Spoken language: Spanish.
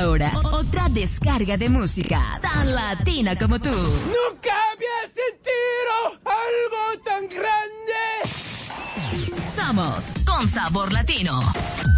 ahora otra descarga de música tan latina como tú. ¡Nunca había sentido algo tan grande! Somos Con Sabor Latino.